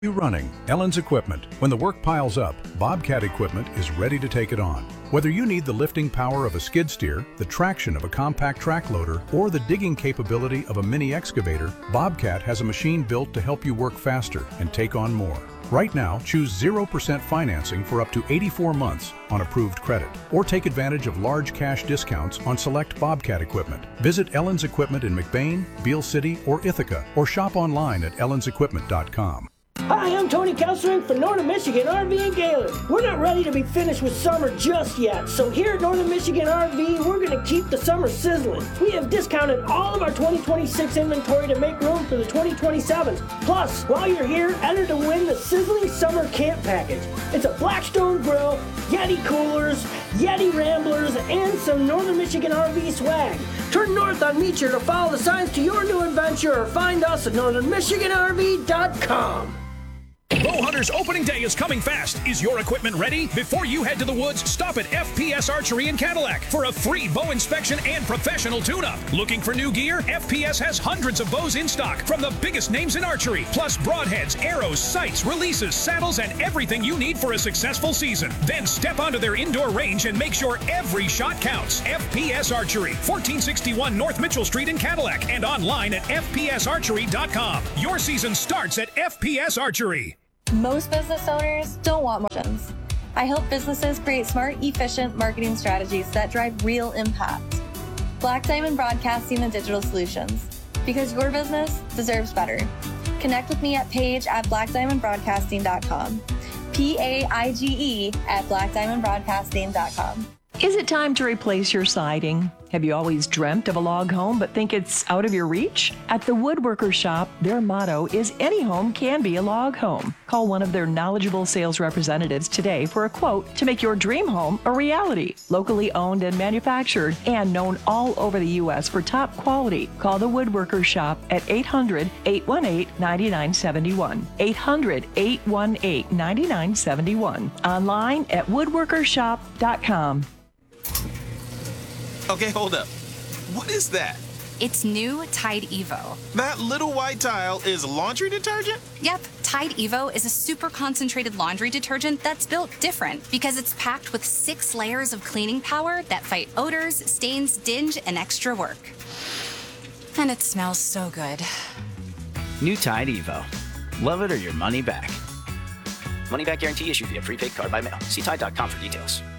You running Ellen's Equipment. When the work piles up, Bobcat Equipment is ready to take it on. Whether you need the lifting power of a skid steer, the traction of a compact track loader, or the digging capability of a mini excavator, Bobcat has a machine built to help you work faster and take on more. Right now, choose 0% financing for up to 84 months on approved credit, or take advantage of large cash discounts on select Bobcat equipment. Visit Ellen's Equipment in McBain, Beale City, or Ithaca, or shop online at ellensequipment.com. Hi, I'm Tony Kessler for Northern Michigan RV and Gaylord. We're not ready to be finished with summer just yet, so here at Northern Michigan RV, we're going to keep the summer sizzling. We have discounted all of our 2026 inventory to make room for the 2027s. Plus, while you're here, enter to win the Sizzling Summer Camp Package. It's a Blackstone grill, Yeti coolers, Yeti ramblers, and some Northern Michigan RV swag. Turn north on Meecher to follow the signs to your new adventure, or find us at northernmichiganrv.com. Bowhunters opening day is coming fast. Is your equipment ready? Before you head to the woods, stop at FPS Archery in Cadillac for a free bow inspection and professional tune-up. Looking for new gear? FPS has hundreds of bows in stock from the biggest names in archery, plus broadheads, arrows, sights, releases, saddles, and everything you need for a successful season. Then step onto their indoor range and make sure every shot counts. FPS Archery, 1461 North Mitchell Street in Cadillac, and online at fpsarchery.com. Your season starts at FPS Archery. Most business owners don't want margins. I help businesses create smart, efficient marketing strategies that drive real impact. Black Diamond Broadcasting and Digital Solutions, because your business deserves better. Connect with me at paige@blackdiamondbroadcasting.com. PAIGE at blackdiamondbroadcasting.com. Is it time to replace your siding? Have you always dreamt of a log home but think it's out of your reach? At the Woodworker Shop, their motto is any home can be a log home. Call one of their knowledgeable sales representatives today for a quote to make your dream home a reality. Locally owned and manufactured and known all over the U.S. for top quality. Call the Woodworker Shop at 800-818-9971. 800-818-9971. Online at woodworkershop.com. Okay, hold up. What is that? It's new Tide Evo. That little white tile is laundry detergent? Yep, Tide Evo is a super concentrated laundry detergent that's built different because it's packed with 6 layers of cleaning power that fight odors, stains, dinge, and extra work. And it smells so good. New Tide Evo. Love it or your money back. Money back guarantee issued via prepaid card by mail. See Tide.com for details.